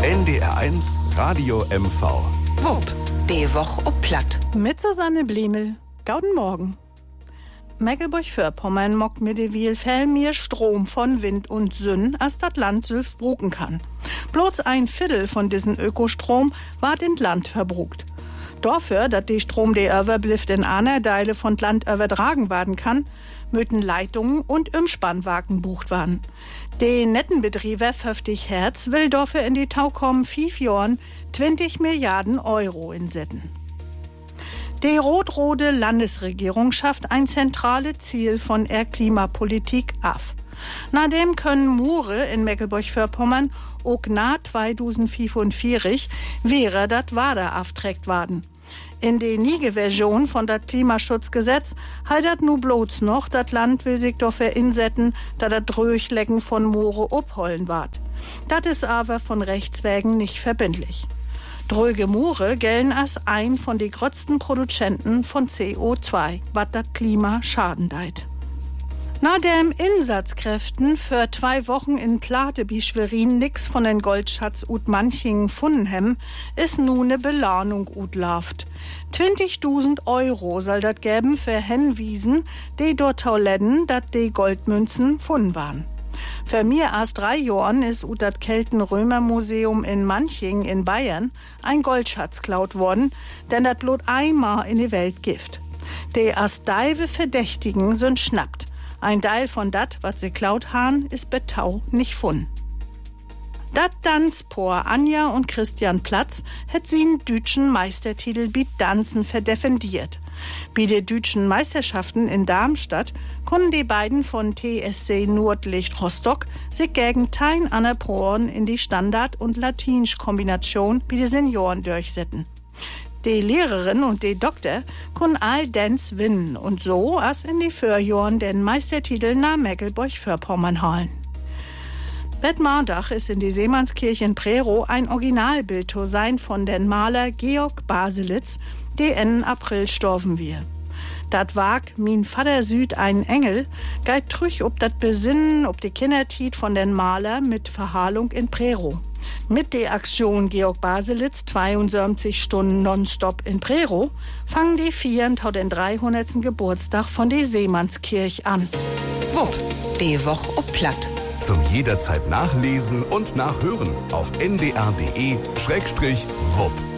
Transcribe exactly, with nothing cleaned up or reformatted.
N D R eins Radio M V. Wupp, die Woch ob Platt. Mit Susanne Blemel. Gauden Morgen. Mecklenburg-Vorpommern mockt mittelwiel fäll mir Strom von Wind und Sünn, als das Land sülfs bruken kann. Bloß ein Viertel von diesen Ökostrom ward in Land verbrukt. Dafür, dass die Strom, die überblifft in einer Teile von Land übertragen werden kann, müssen Leitungen und Umspannwagen bucht werden. Die Nettenbetrieber fünfzig Hertz will dafür in die Tau kommen fünf Jahren zwanzig Milliarden Euro insetzen. Die rot-rote Landesregierung schafft ein zentrales Ziel von der Klimapolitik ab. Nachdem können Mure in Mecklenburg-Vorpommern auch nach zweitausendfünfundvierzig wäre das Wader afträgt werden. In der niege Version von das Klimaschutzgesetz haltet nu bloß noch, das Land will sich dafür insetzen, da das Dröchlecken von Moore abholen ward. Das ist aber von Rechts wegen nicht verbindlich. Dröge Moore gelten als ein von den größten Produzenten von C O zwei, was das Klima schaden deit. Nach den Insatzkräften für zwei Wochen in Plate bi Schwerin nix von den Goldschatz ut Manchingen gefunden hem, ist nun ne Belohnung ut laft. zwanzigtausend Euro soll dat geben für Henwiesen, die dort tauledden, dat die Goldmünzen gefunden waren. Für mir erst drei Jahren ist ut dat Kelten-Römer-Museum in Manchingen in Bayern ein Goldschatz klaut worden, denn dat bloß einmal in die Welt gift. Die erst deive Verdächtigen sind schnappt. Ein Teil von dat, was sie klaut han, ist betau nicht fun. Dat Tanzpaar Anja und Christian Platz het sie den deutschen Meistertitel bi Tanzen verdefendiert. Bei den deutschen Meisterschaften in Darmstadt konnten die beiden von T S C Nordlicht Rostock sich gegen tein aner Poren in die Standard- und Latinsch-Kombination bei den Senioren durchsetzen. Die Lehrerin und die Doktor können all Dance winnen und so als in die Vorjahren den Meistertitel nach Mecklenburg-Vorpommern holen. Bet Mardach ist in die Seemannskirche in Prerow ein Originalbild zu sein von den Maler Georg Baselitz, der Ende April storben wir. Dat wag min Vater Süd ein Engel, geit trüch ob dat Besinnen ob die Kindertiet von den Maler mit Verhalung in Prerow. Mit der Aktion Georg Baselitz zweiundsiebzig Stunden nonstop in Prerow fangen die Vieren tau den dreihundertsten Geburtstag von der Seemannskirche an. Wupp, die Woch ob Platt. Zum jederzeit nachlesen und nachhören auf n d r punkt d e Schrägstrich wupp.